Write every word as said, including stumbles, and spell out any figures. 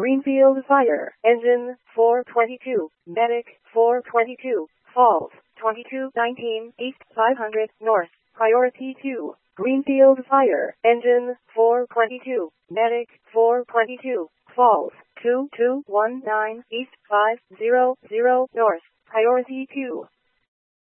Greenfield Fire Engine four twenty-two, Medic four twenty-two, Falls twenty-two nineteen East five hundred North, Priority two. Greenfield Fire Engine four twenty-two, Medic four twenty-two, Falls two two one nine East five hundred North, Priority two.